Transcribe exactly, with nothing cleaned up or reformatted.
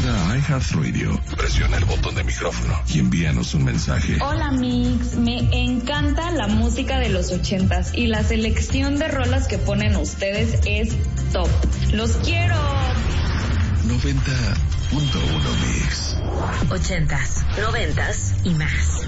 Entra a iHeartRadio, presiona el botón de micrófono y envíanos un mensaje. Hola Mix, me encanta la música de los ochentas y la selección de rolas que ponen ustedes es top. ¡Los quiero! noventa punto uno Mix. Ochentas, noventas y más.